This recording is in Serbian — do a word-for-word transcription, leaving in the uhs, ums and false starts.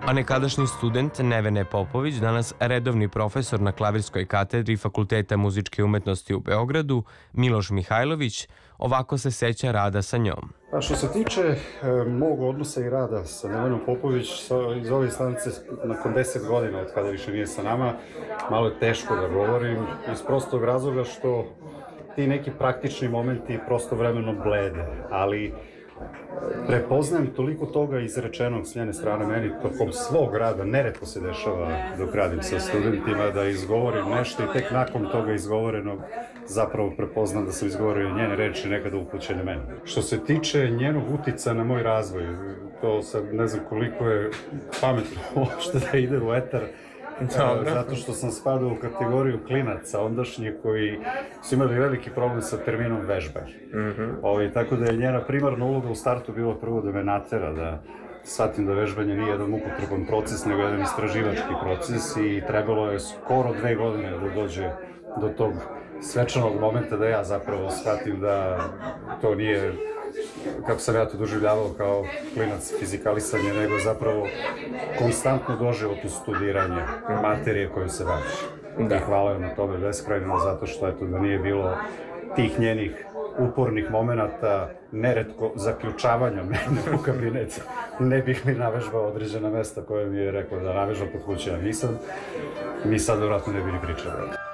A nekadašnji student Nevene Popović, danas redovni profesor na klavirskoj katedri Fakulteta muzičke umetnosti u Beogradu, Miloš Mihajlović, ovako se seća rada sa njom. A što se tiče e, mog odnosa i rada sa Nevenom Popović, sa, iz ove stanice, nakon deset godina od kada više nije sa nama, malo je teško da govorim, iz prostog razloga što ti neki praktični momenti prosto vremeno blede, ali prepoznajem toliko toga izrečenog s njene strane meni tokom svog rada, neretko se dešava dok radim sa studentima, da izgovorim nešto i tek nakon toga izgovorenog zapravo prepoznam da sam izgovorio njene reči nekada upućene meni. Što se tiče njenog utica na moj razvoj, to sad ne znam koliko je pametno uopšte da ide u etar, Dobre. Zato što sam spadao u kategoriju klinaca ondašnje koji su imali veliki problem sa terminom vežbaj. Mm-hmm. Ovi, tako da je njena primarna uloga u startu bila prvo da me natera, da shvatim da vežbanje nije jedan upotreban proces, nego jedan istraživački proces i trebalo je skoro dve godine da dođe do tog svečanog momenta da ja zapravo shvatim da to nije, kako sam ja to doživljavao kao klinac, fizikalisanje, nego zapravo konstantno doživotno studiranje materije koju se baviš. Da. I hvala joj na tome beskrajno, zato što eto, da nije bilo tih njenih upornih momenata, neretko zaključavanja mene u kabinet, ne bih mi navežbao određena mesta koje mi je rekao da navežam kod kuće, a nisam, mi sad vjerojatno ne bi ni pričali.